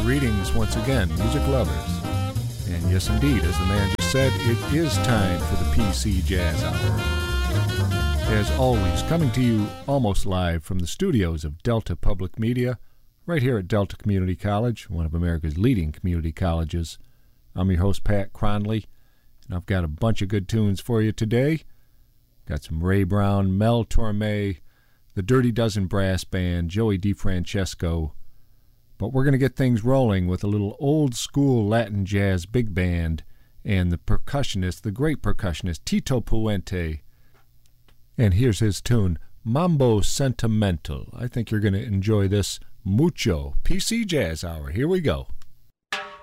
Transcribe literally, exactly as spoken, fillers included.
Greetings once again, music lovers. And yes, indeed, as the man just said, it is time for the P C Jazz Hour. As always, coming to you almost live from the studios of Delta Public Media, right here at Delta Community College, one of America's leading community colleges. I'm your host, Pat Cronley, and I've got a bunch of good tunes for you today. Got some Ray Brown, Mel Torme, the Dirty Dozen Brass Band, Joey DeFrancesco. But we're going to get things rolling with a little old-school Latin jazz big band and the percussionist, the great percussionist, Tito Puente. And here's his tune, Mambo Sentimental. I think you're going to enjoy this mucho. P C Jazz Hour. Here we go.